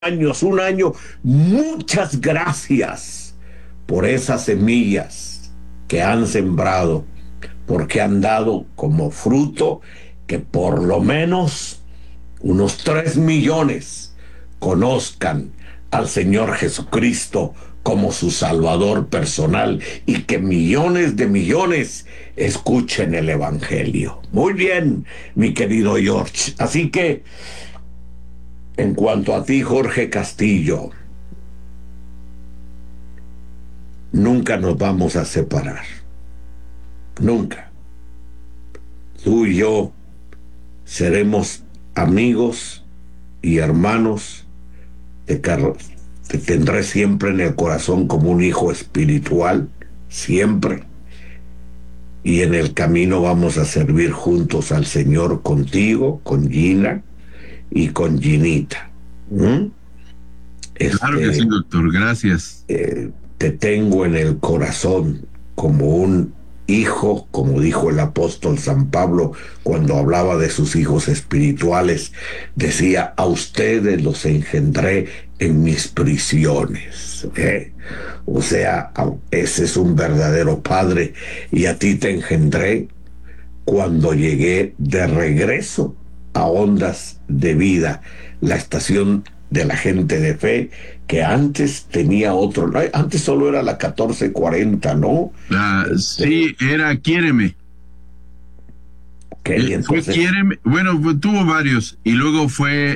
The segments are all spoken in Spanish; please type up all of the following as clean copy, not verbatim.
años, un año. Muchas gracias por esas semillas que han sembrado, porque han dado como fruto que por lo menos unos 3 millones conozcan al Señor Jesucristo como su Salvador personal y que millones de millones escuchen el Evangelio. Muy bien, mi querido George. Así que, en cuanto a ti, Jorge Castillo, nunca nos vamos a separar. Nunca. Tú y yo seremos amigos y hermanos. Te tendré siempre en el corazón como un hijo espiritual, siempre. Y en el camino vamos a servir juntos al Señor contigo, con Gina y con Ginita. ¿Mm? Claro que sí, doctor, gracias. Te tengo en el corazón como un hijo, como dijo el apóstol San Pablo cuando hablaba de sus hijos espirituales, decía: a ustedes los engendré en mis prisiones. O sea, ese es un verdadero padre, y a ti te engendré cuando llegué de regreso a Ondas de Vida, la estación de la gente de fe, que antes tenía otro, antes solo era la 1440, ¿no? Sí, era Quiéreme. Ok, Fue entonces, Quiéreme, bueno, tuvo varios, y luego fue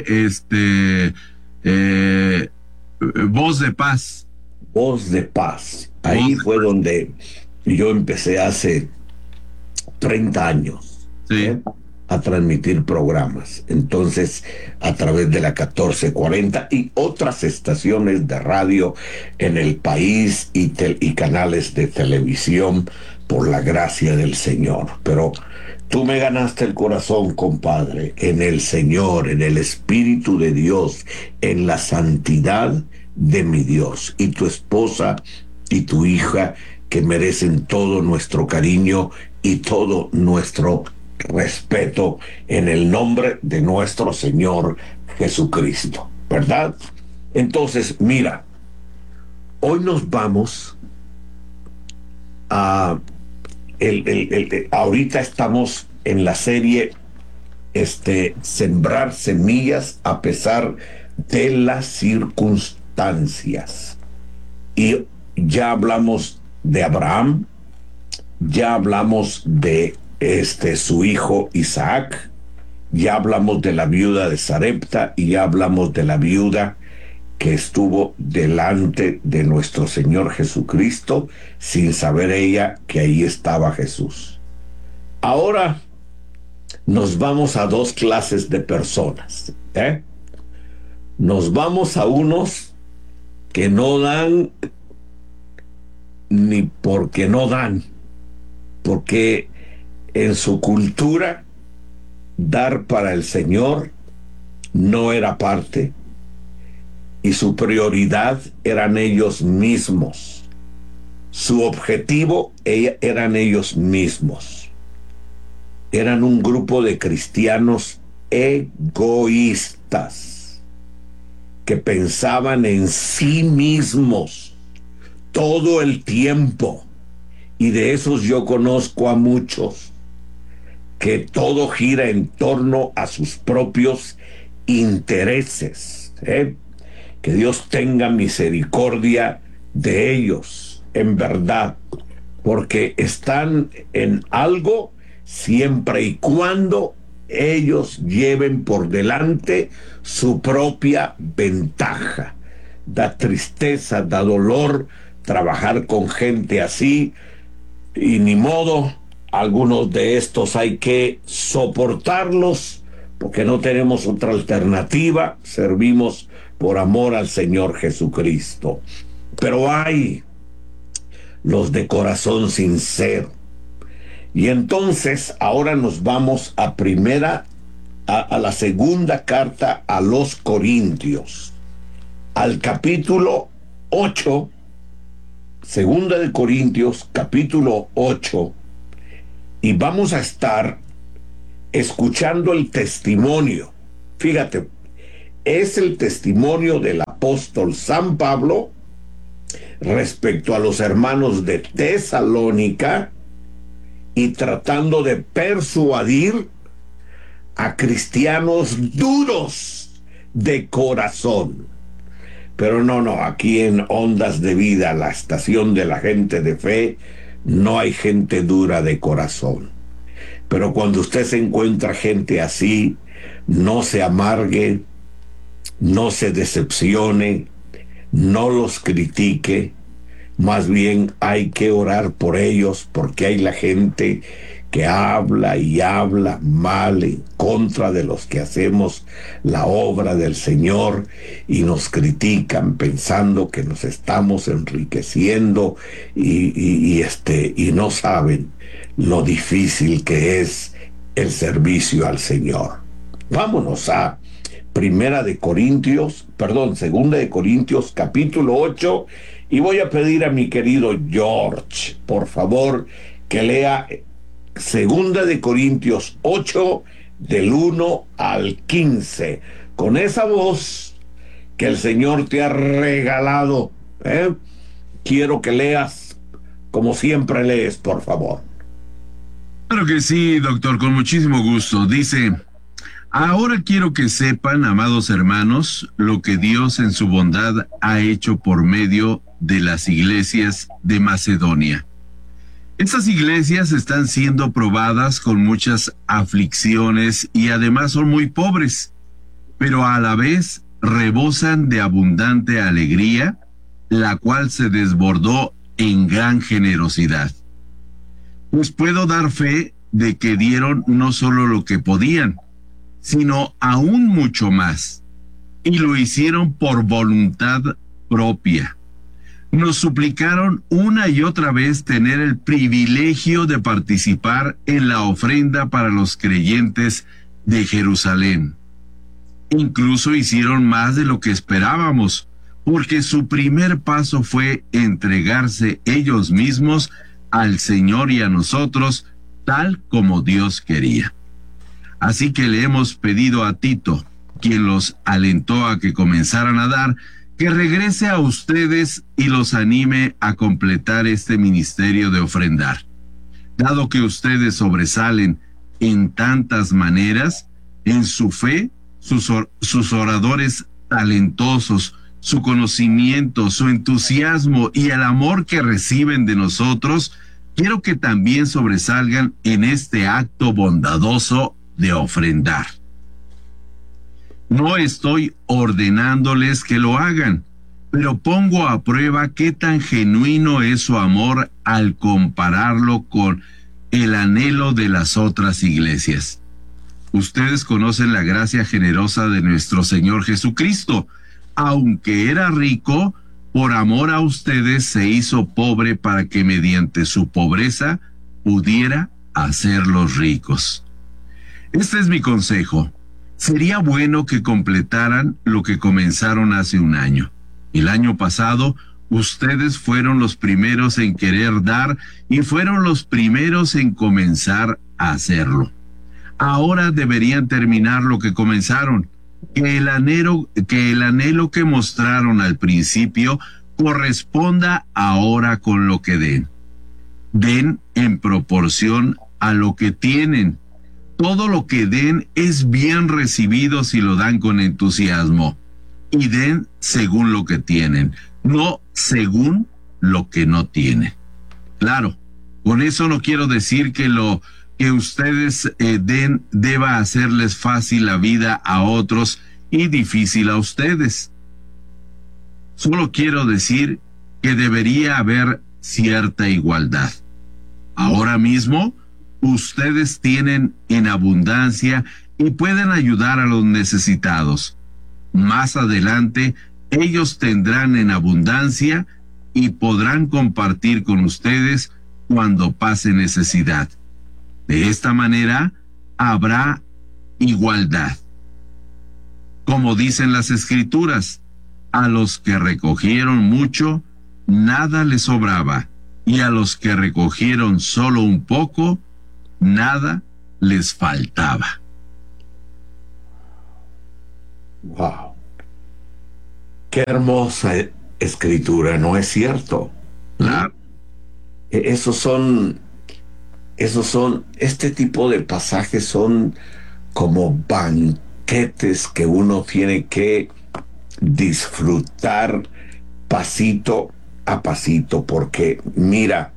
eh, Voz de Paz. Voz de Paz, Voz ahí de fue Paz, donde yo empecé hace 30 años, sí. a transmitir programas. Entonces, a través de la 1440 y otras estaciones de radio en el país y canales de televisión, por la gracia del Señor. Pero tú me ganaste el corazón, compadre, en el Señor, en el Espíritu de Dios, en la santidad de mi Dios. Y tu esposa y tu hija, que merecen todo nuestro cariño y todo nuestro respeto, en el nombre de nuestro Señor Jesucristo, ¿verdad? Entonces, mira, hoy nos vamos a... ahorita estamos en la serie Sembrar semillas a pesar de las circunstancias. Y ya hablamos de Abraham, ya hablamos de su hijo Isaac, ya hablamos de la viuda de Sarepta y ya hablamos de la viuda que estuvo delante de nuestro Señor Jesucristo sin saber ella que ahí estaba Jesús. Ahora nos vamos a dos clases de personas. Nos vamos a unos que no dan ni porque no dan, porque en su cultura dar para el Señor no era parte, y su prioridad eran ellos mismos. Su objetivo eran ellos mismos. Eran un grupo de cristianos egoístas que pensaban en sí mismos todo el tiempo. Y de esos yo conozco a muchos, que todo gira en torno a sus propios intereses. Que Dios tenga misericordia de ellos, en verdad, porque están en algo siempre y cuando ellos lleven por delante su propia ventaja. Da tristeza, da dolor trabajar con gente así, y ni modo, algunos de estos hay que soportarlos porque no tenemos otra alternativa, servimos por amor al Señor Jesucristo. Pero hay los de corazón sincero. Y entonces ahora nos vamos a la segunda carta a los Corintios, al capítulo 8, segunda de Corintios, capítulo 8, y vamos a estar escuchando el testimonio. Fíjate, es el testimonio del apóstol San Pablo respecto a los hermanos de Tesalónica y tratando de persuadir a cristianos duros de corazón. Pero no, aquí en Ondas de Vida, la estación de la gente de fe, no hay gente dura de corazón. Pero cuando usted se encuentra gente así, no se amargue, no se decepcione, no los critique, más bien hay que orar por ellos, porque hay la gente que habla y habla mal en contra de los que hacemos la obra del Señor y nos critican pensando que nos estamos enriqueciendo y no saben lo difícil que es el servicio al Señor. Vámonos a Segunda de Corintios capítulo 8, y voy a pedir a mi querido George, por favor, que lea Segunda de Corintios 8, del 1 al 15, con esa voz que el Señor te ha regalado. Quiero que leas como siempre lees, por favor. Claro que sí, doctor, con muchísimo gusto. Dice: ahora quiero que sepan, amados hermanos, lo que Dios en su bondad ha hecho por medio de las iglesias de Macedonia. Estas iglesias están siendo probadas con muchas aflicciones y además son muy pobres, pero a la vez rebosan de abundante alegría, la cual se desbordó en gran generosidad. Pues puedo dar fe de que dieron no solo lo que podían, sino aún mucho más, y lo hicieron por voluntad propia. Nos suplicaron una y otra vez tener el privilegio de participar en la ofrenda para los creyentes de Jerusalén. Incluso hicieron más de lo que esperábamos, porque su primer paso fue entregarse ellos mismos al Señor y a nosotros, tal como Dios quería. Así que le hemos pedido a Tito, quien los alentó a que comenzaran a dar, que regrese a ustedes y los anime a completar este ministerio de ofrendar. Dado que ustedes sobresalen en tantas maneras, en su fe, sus oradores talentosos, su conocimiento, su entusiasmo y el amor que reciben de nosotros, quiero que también sobresalgan en este acto bondadoso de ofrendar. No estoy ordenándoles que lo hagan, pero pongo a prueba qué tan genuino es su amor al compararlo con el anhelo de las otras iglesias. Ustedes conocen la gracia generosa de nuestro Señor Jesucristo. Aunque era rico, por amor a ustedes se hizo pobre para que mediante su pobreza pudiera hacerlos ricos. Este es mi consejo. Sería bueno que completaran lo que comenzaron hace un año. El año pasado, ustedes fueron los primeros en querer dar y fueron los primeros en comenzar a hacerlo. Ahora deberían terminar lo que comenzaron. Que el anhelo que mostraron al principio corresponda ahora con lo que den. Den en proporción a lo que tienen. Todo lo que den es bien recibido si lo dan con entusiasmo. Y den según lo que tienen, no según lo que no tienen. Claro, con eso no quiero decir que lo que ustedes den deba hacerles fácil la vida a otros y difícil a ustedes. Solo quiero decir que debería haber cierta igualdad. Ahora mismo, ustedes tienen en abundancia y pueden ayudar a los necesitados. Más adelante, ellos tendrán en abundancia y podrán compartir con ustedes cuando pase necesidad. De esta manera, habrá igualdad. Como dicen las Escrituras, a los que recogieron mucho, nada les sobraba, y a los que recogieron solo un poco, nada les faltaba. Wow. Qué hermosa escritura, ¿no es cierto? ¿Mm? Claro. Esos son, este tipo de pasajes son como banquetes que uno tiene que disfrutar pasito a pasito, porque mira,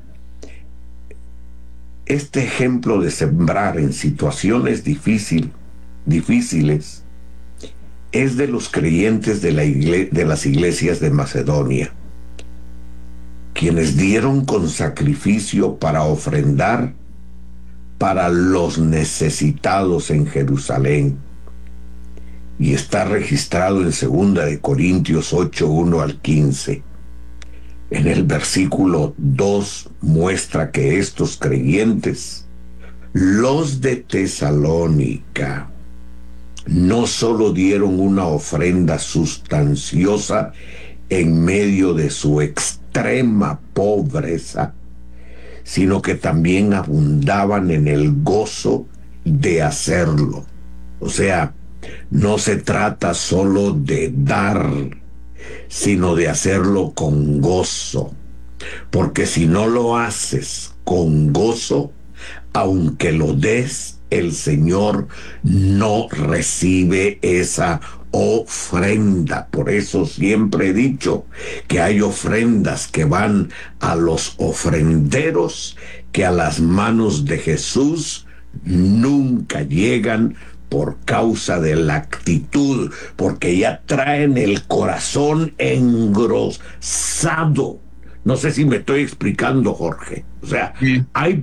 este ejemplo de sembrar en situaciones difíciles es de los creyentes de las iglesias de Macedonia, quienes dieron con sacrificio para ofrendar para los necesitados en Jerusalén. Y está registrado en 2 Corintios 8, 1 al 15. En el versículo 2 muestra que estos creyentes, los de Tesalónica, no solo dieron una ofrenda sustanciosa en medio de su extrema pobreza, sino que también abundaban en el gozo de hacerlo. O sea, no se trata solo de dar, sino de hacerlo con gozo. Porque si no lo haces con gozo, aunque lo des, el Señor no recibe esa ofrenda. Por eso siempre he dicho que hay ofrendas que van a los ofrenderos que a las manos de Jesús nunca llegan, por causa de la actitud, porque ya traen el corazón engrosado. No sé si me estoy explicando, Jorge. O sea, Sí.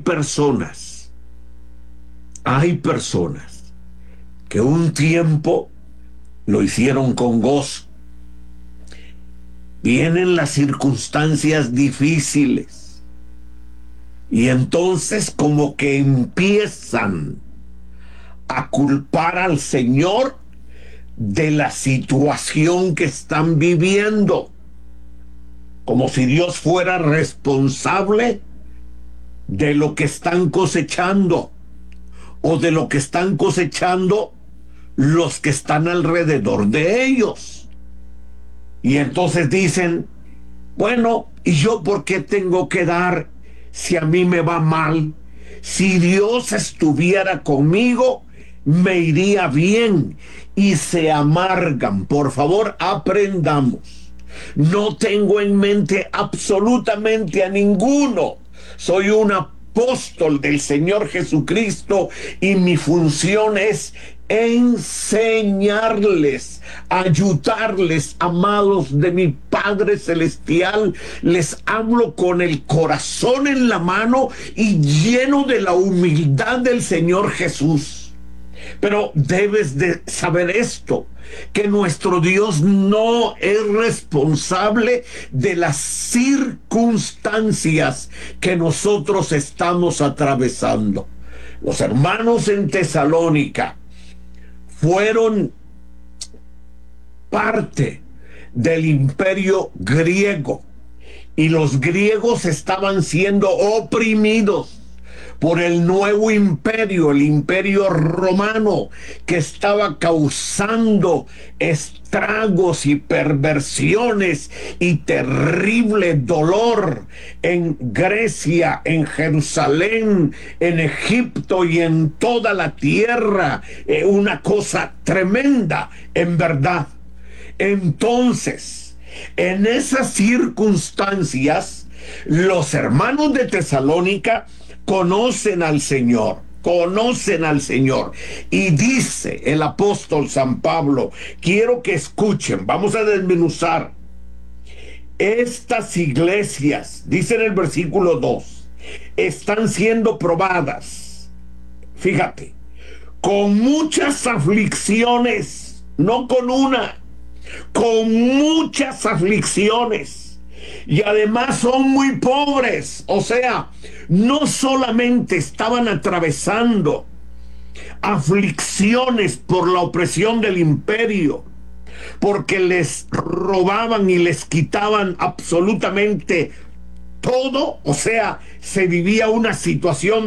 hay personas que un tiempo lo hicieron con gozo. Vienen las circunstancias difíciles y entonces como que empiezan a culpar al Señor de la situación que están viviendo, como si Dios fuera responsable de lo que están cosechando o de lo que están cosechando los que están alrededor de ellos. Y entonces dicen, bueno, ¿y yo por qué tengo que dar si a mí me va mal? Si Dios estuviera conmigo, me iría bien. Y se amargan. Por favor, aprendamos. No tengo en mente absolutamente a ninguno. Soy un apóstol del Señor Jesucristo y mi función es enseñarles, ayudarles, amados de mi Padre Celestial. Les hablo con el corazón en la mano y lleno de la humildad del Señor Jesús. Pero debes de saber esto, que nuestro Dios no es responsable de las circunstancias que nosotros estamos atravesando. Los hermanos en Tesalónica fueron parte del imperio griego y los griegos estaban siendo oprimidos por el nuevo imperio, el imperio romano, que estaba causando estragos y perversiones y terrible dolor en Grecia, en Jerusalén, en Egipto y en toda la tierra. Una cosa tremenda, en verdad. Entonces, en esas circunstancias, los hermanos de Tesalónica conocen al Señor, y dice el apóstol San Pablo, quiero que escuchen, vamos a desmenuzar estas iglesias, dice en el versículo 2, están siendo probadas, fíjate, con muchas aflicciones, no con una, con muchas aflicciones. Y además son muy pobres. O sea, no solamente estaban atravesando aflicciones por la opresión del imperio, porque les robaban y les quitaban absolutamente todo. O sea, se vivía una situación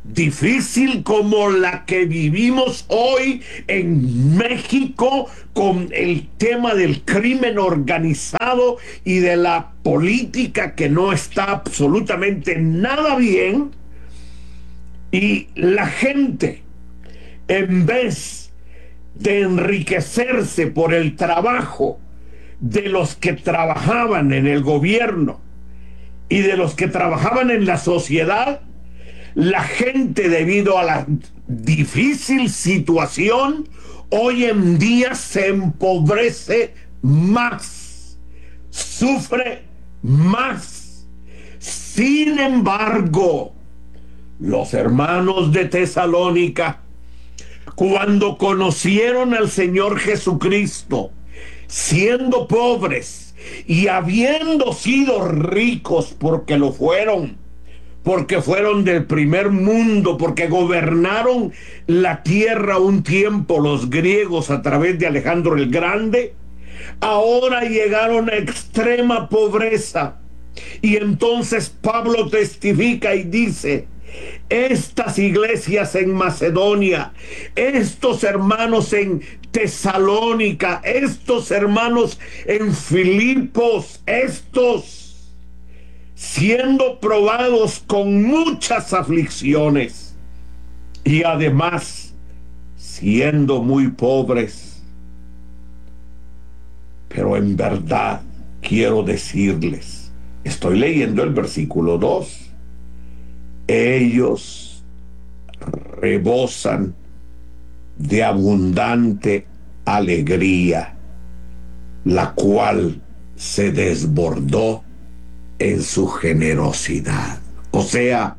difícil como la que vivimos hoy en México con el tema del crimen organizado y de la política que no está absolutamente nada bien, y la gente, en vez de enriquecerse por el trabajo de los que trabajaban en el gobierno y de los que trabajaban en la sociedad, la gente, debido a la difícil situación, hoy en día se empobrece más, sufre más. Sin embargo, los hermanos de Tesalónica, cuando conocieron al Señor Jesucristo, siendo pobres y habiendo sido ricos porque lo fueron, porque fueron del primer mundo, porque gobernaron la tierra un tiempo los griegos a través de Alejandro el Grande, ahora llegaron a extrema pobreza. Y entonces Pablo testifica y dice: estas iglesias en Macedonia, estos hermanos en Tesalónica, estos hermanos en Filipos, estos siendo probados con muchas aflicciones y además siendo muy pobres. Pero en verdad quiero decirles, estoy leyendo el versículo 2, ellos rebosan de abundante alegría, la cual se desbordó en su generosidad. O sea,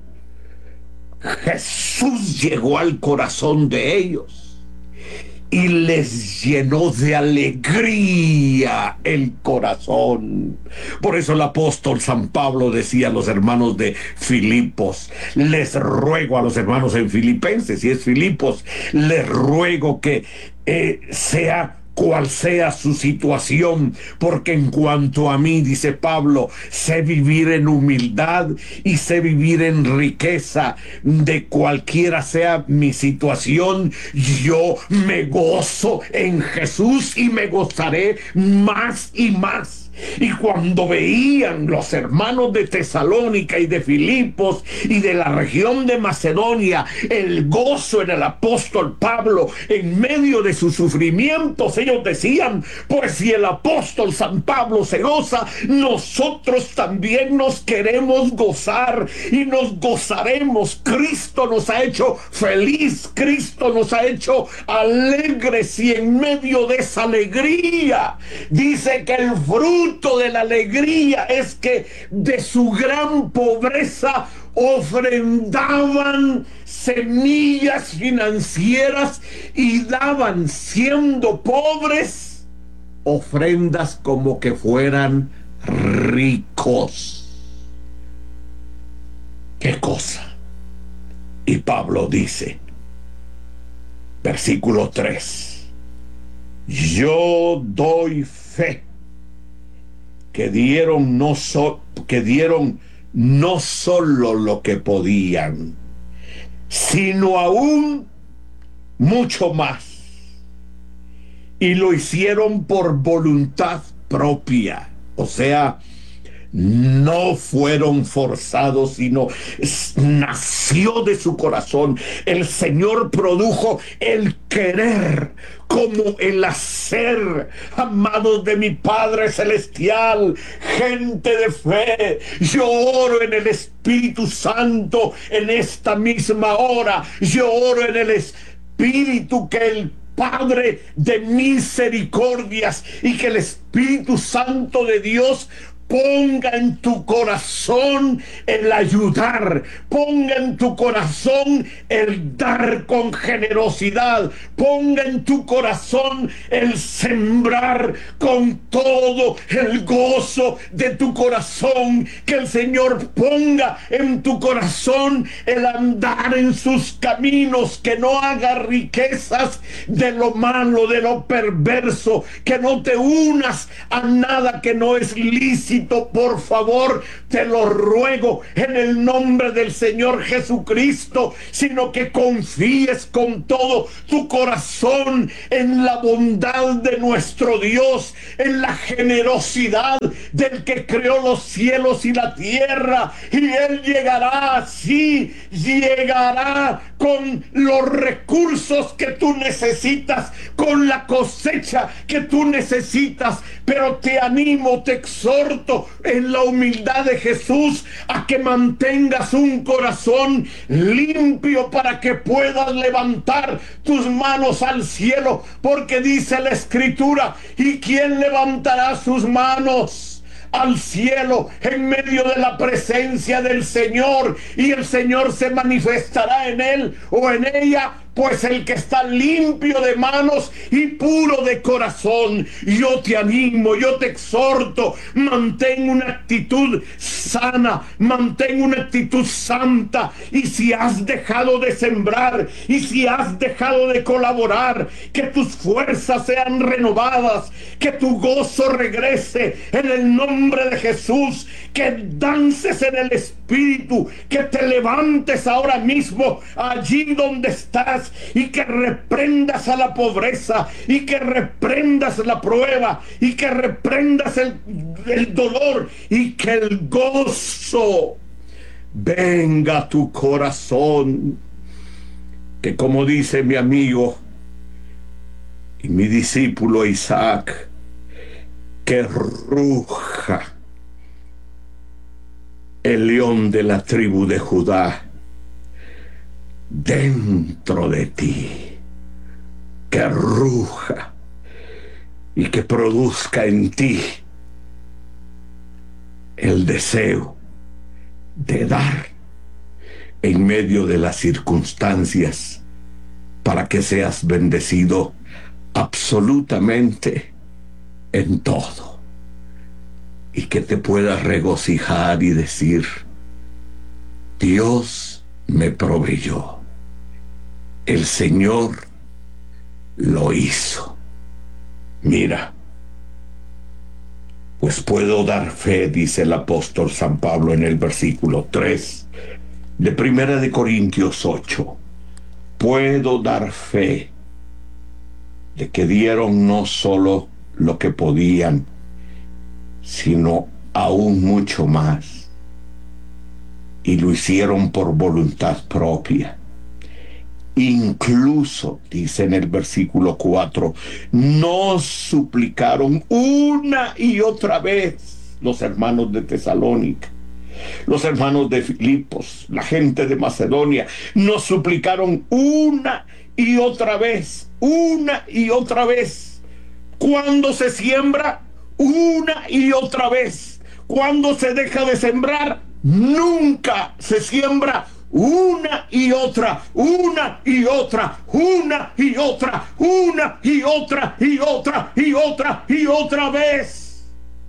Jesús llegó al corazón de ellos y les llenó de alegría el corazón. Por eso el apóstol San Pablo decía a los hermanos de Filipos: les ruego, a los hermanos en Filipenses, si es Filipos, les ruego que sea cual sea su situación, porque en cuanto a mí, dice Pablo, sé vivir en humildad y sé vivir en riqueza. De cualquiera sea mi situación, yo me gozo en Jesús y me gozaré más y más. Y cuando veían los hermanos de Tesalónica y de Filipos y de la región de Macedonia el gozo en el apóstol Pablo en medio de sus sufrimientos, ellos decían: pues si el apóstol San Pablo se goza, nosotros también nos queremos gozar y nos gozaremos. Cristo nos ha hecho feliz, Cristo nos ha hecho alegres, y en medio de esa alegría dice que el fruto de la alegría es que de su gran pobreza ofrendaban semillas financieras y daban, siendo pobres, ofrendas como que fueran ricos. ¿Qué cosa? Y Pablo dice, versículo 3: yo doy fe que dieron no solo lo que podían, sino aún mucho más, y lo hicieron por voluntad propia. O sea, no fueron forzados, sino nació de su corazón. El Señor produjo el querer como el hacer. Amados de mi Padre Celestial, gente de fe, yo oro en el Espíritu Santo en esta misma hora. Yo oro en el Espíritu que el Padre de misericordias y que el Espíritu Santo de Dios ponga en tu corazón el ayudar, ponga en tu corazón el dar con generosidad, ponga en tu corazón el sembrar con todo el gozo de tu corazón, que el Señor ponga en tu corazón el andar en sus caminos, que no haga riquezas de lo malo, de lo perverso, que no te unas a nada que no es lícito, necesito, por favor, te lo ruego en el nombre del Señor Jesucristo, sino que confíes con todo tu corazón en la bondad de nuestro Dios, en la generosidad del que creó los cielos y la tierra, y Él llegará, sí, llegará con los recursos que tú necesitas, con la cosecha que tú necesitas. Pero te animo, te exhorto en la humildad de Jesús a que mantengas un corazón limpio para que puedas levantar tus manos al cielo, porque dice la Escritura: ¿y quién levantará sus manos al cielo en medio de la presencia del Señor? Y el Señor se manifestará en él o en ella, pues el que está limpio de manos y puro de corazón. Yo te animo, yo te exhorto, mantén una actitud sana, mantén una actitud santa. Y si has dejado de sembrar, y si has dejado de colaborar, que tus fuerzas sean renovadas, que tu gozo regrese en el nombre de Jesús, que dances en el Espíritu, que te levantes ahora mismo allí donde estás y que reprendas a la pobreza, y que reprendas la prueba, y que reprendas el dolor, y que el gozo venga a tu corazón. Que, como dice mi amigo y mi discípulo Isaac, que ruja el león de la tribu de Judá dentro de ti, que ruja y que produzca en ti el deseo de dar en medio de las circunstancias, para que seas bendecido absolutamente en todo, y que te puedas regocijar y decir: Dios me proveyó, el Señor lo hizo. Mira, pues puedo dar fe, dice el apóstol San Pablo en el versículo 3 de 1 Corintios 8, puedo dar fe de que dieron no solo lo que podían, sino aún mucho más, y lo hicieron por voluntad propia. Incluso, dice en el versículo 4, nos suplicaron una y otra vez los hermanos de Tesalónica, los hermanos de Filipos, la gente de Macedonia, nos suplicaron una y otra vez, una y otra vez. Cuando se siembra, una y otra vez. Cuando se deja de sembrar, nunca se siembra. Una y otra, una y otra, una y otra, una y otra, y otra, y otra, y otra vez.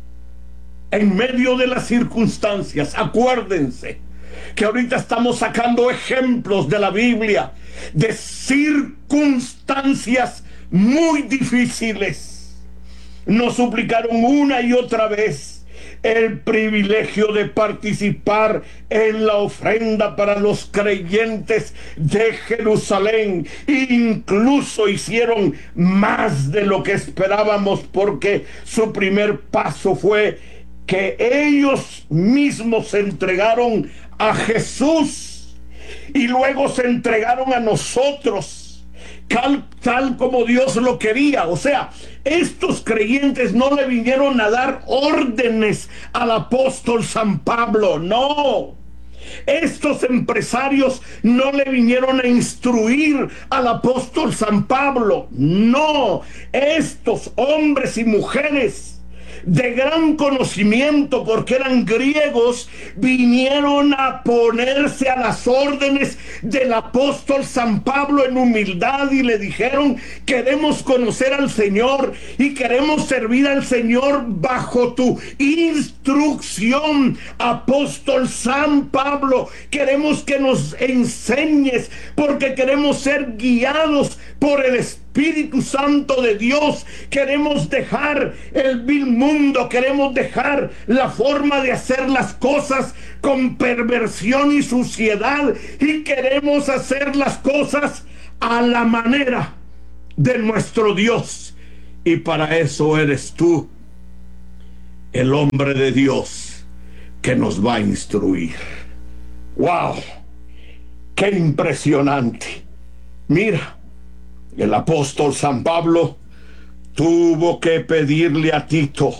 En medio de las circunstancias, acuérdense que ahorita estamos sacando ejemplos de la Biblia, de circunstancias muy difíciles. Nos suplicaron una y otra vez el privilegio de participar en la ofrenda para los creyentes de Jerusalén. Incluso hicieron más de lo que esperábamos, porque su primer paso fue que ellos mismos se entregaron a Jesús y luego se entregaron a nosotros, tal como Dios lo quería. O sea, estos creyentes no le vinieron a dar órdenes al apóstol San Pablo, no. Estos empresarios no le vinieron a instruir al apóstol San Pablo, no. Estos hombres y mujeres de gran conocimiento, porque eran griegos, vinieron a ponerse a las órdenes del apóstol San Pablo en humildad y le dijeron: queremos conocer al Señor y queremos servir al Señor bajo tu instrucción, apóstol San Pablo. Queremos que nos enseñes, porque queremos ser guiados por el Espíritu Espíritu Santo de Dios, queremos dejar el vil mundo, queremos dejar la forma de hacer las cosas con perversión y suciedad, y queremos hacer las cosas a la manera de nuestro Dios. Y para eso eres tú, el hombre de Dios, que nos va a instruir. ¡Wow! ¡Qué impresionante! Mira, el apóstol San Pablo tuvo que pedirle a Tito,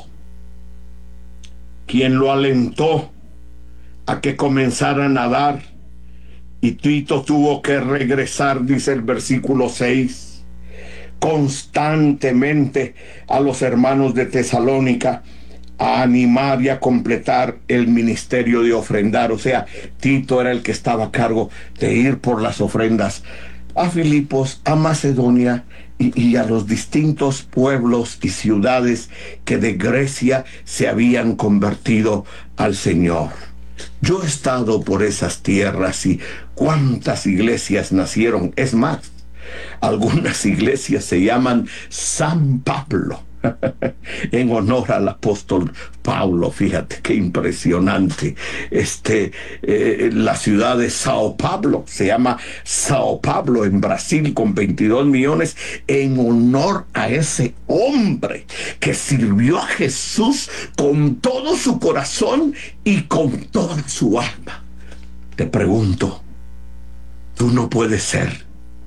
quien lo alentó a que comenzara a nadar, y Tito tuvo que regresar, dice el versículo 6, constantemente a los hermanos de Tesalónica a animar y a completar el ministerio de ofrendar. O sea, Tito era el que estaba a cargo de ir por las ofrendas a Filipos, a Macedonia y a los distintos pueblos y ciudades que de Grecia se habían convertido al Señor. Yo he estado por esas tierras y cuántas iglesias nacieron. Es más, algunas iglesias se llaman San Pablo, en honor al apóstol Pablo. Fíjate qué impresionante. La ciudad de Sao Paulo se llama Sao Paulo en Brasil, con 22 millones, en honor a ese hombre que sirvió a Jesús con todo su corazón y con toda su alma. Te pregunto, ¿tú no puedes ser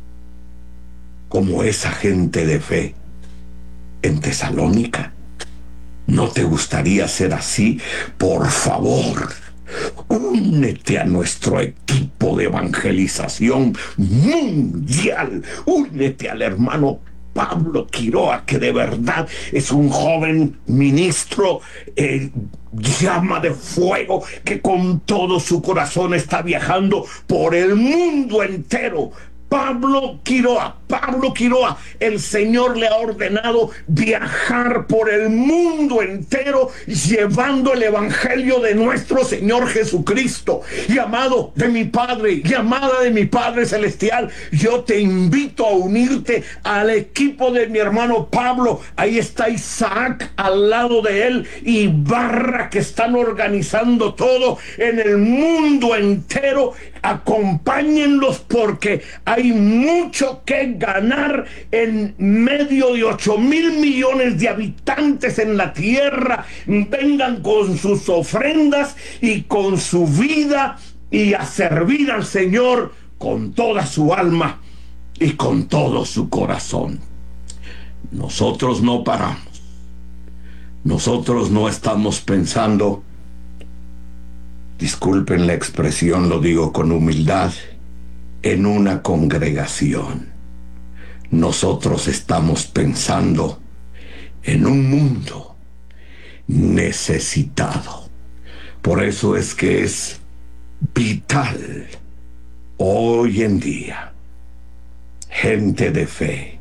como esa gente de fe en Tesalónica? ¿No te gustaría ser así? Por favor, únete a nuestro equipo de evangelización mundial. Únete al hermano Pablo Quiroa, que de verdad es un joven ministro, llama de fuego, que con todo su corazón está viajando por el mundo entero. Pablo Quiroa, el Señor le ha ordenado viajar por el mundo entero llevando el evangelio de nuestro Señor Jesucristo. Y amado de mi Padre, y amada de mi Padre Celestial, yo te invito a unirte al equipo de mi hermano Pablo. Ahí está Isaac al lado de él y Barra, que están organizando todo en el mundo entero. Acompáñenlos, porque hay mucho que ganar en medio de 8,000 millones de habitantes en la tierra. Vengan con sus ofrendas y con su vida y a servir al Señor con toda su alma y con todo su corazón. Nosotros no paramos. Nosotros no estamos pensando, disculpen la expresión, lo digo con humildad, en una congregación. Nosotros estamos pensando en un mundo necesitado. Por eso es que es vital hoy en día gente de fe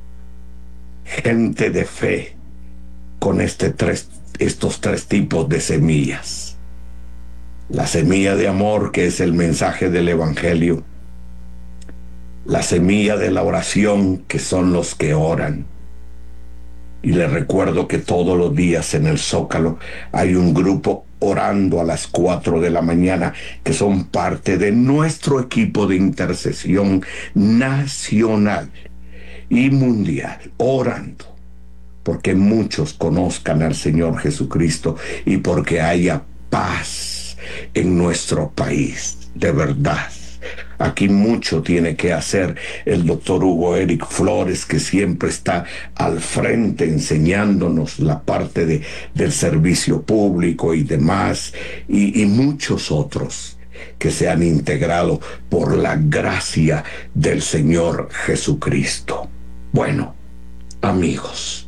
con estos tres tipos de semillas. La semilla de amor, que es el mensaje del evangelio. La semilla de la oración, que son los que oran. Y les recuerdo que todos los días en el Zócalo hay un grupo orando a las 4 de la mañana, que son parte de nuestro equipo de intercesión nacional y mundial, orando porque muchos conozcan al Señor Jesucristo y porque haya paz en nuestro país. De verdad, aquí mucho tiene que hacer el doctor Hugo Eric Flores, que siempre está al frente enseñándonos la parte del servicio público y demás, y muchos otros que se han integrado por la gracia del Señor Jesucristo. Bueno, amigos,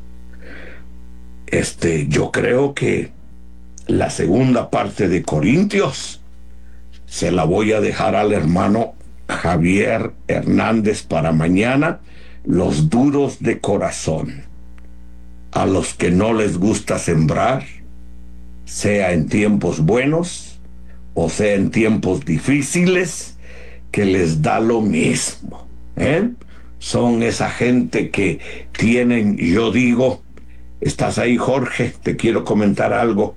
yo creo que la segunda parte de Corintios se la voy a dejar al hermano Javier Hernández para mañana. Los duros de corazón, a los que no les gusta sembrar, sea en tiempos buenos o sea en tiempos difíciles, que les da lo mismo, son esa gente que tienen, yo digo, estás ahí, Jorge, te quiero comentar algo.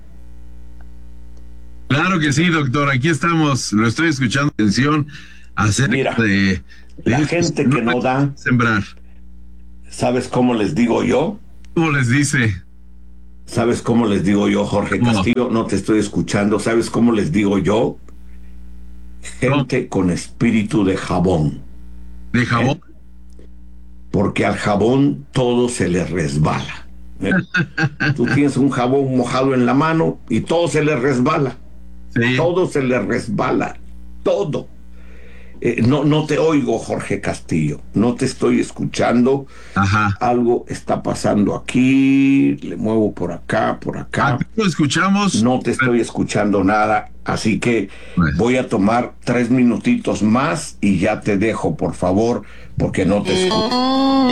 Claro que sí, doctor, aquí estamos, lo estoy escuchando atención acerca Mira, de la gente que no da, sembrar. ¿sabes cómo les digo yo? ¿Cómo les dice? ¿Sabes cómo les digo yo, Jorge ¿Cómo? Castillo? No te estoy escuchando. ¿Sabes cómo les digo yo? ¿Cómo? Gente con espíritu de jabón. ¿De jabón? Porque al jabón todo se le resbala. Tú tienes un jabón mojado en la mano y todo se le resbala. Sí. Todo se le resbala. Todo. No te oigo, Jorge Castillo. No te estoy escuchando. Ajá. Algo está pasando aquí. Le muevo por acá, por acá. Aquí lo escuchamos. No te estoy escuchando nada. Así que Pues. voy a tomar 3 minutitos más y ya te dejo, por favor, porque no te escucho.